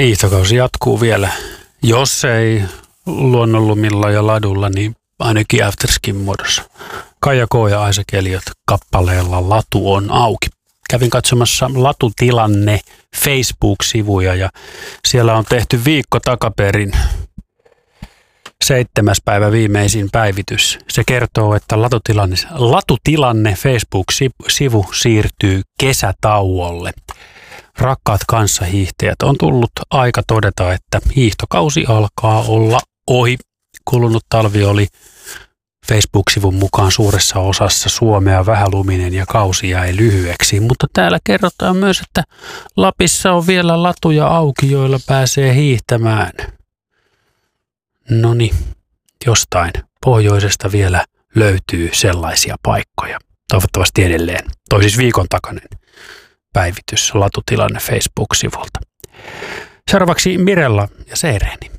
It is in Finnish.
Hiihtokausi jatkuu vielä. Jos ei luonnonlumilla ja ladulla, niin ainakin afterskin muodossa. Kaija K. ja Isaac Elliot kappaleella Latu on auki. Kävin katsomassa Latutilanne Facebook-sivuja ja siellä on tehty viikko takaperin 7. päivä viimeisin päivitys. Se kertoo, että Latutilanne Facebook-sivu siirtyy kesätauolle. Rakkaat kanssahiihtäjät, on tullut aika todeta, että hiihtokausi alkaa olla ohi. Kulunut talvi oli Facebook-sivun mukaan suuressa osassa Suomea vähäluminen ja kausi jäi lyhyeksi, mutta täällä kerrotaan myös, että Lapissa on vielä latuja auki, joilla pääsee hiihtämään. Noniin, jostain pohjoisesta vielä löytyy sellaisia paikkoja. Toivottavasti edelleen. Toi siis viikon takainen päivitys Latutilanne Facebook-sivulta. Seuraavaksi Mirella ja Seereeni.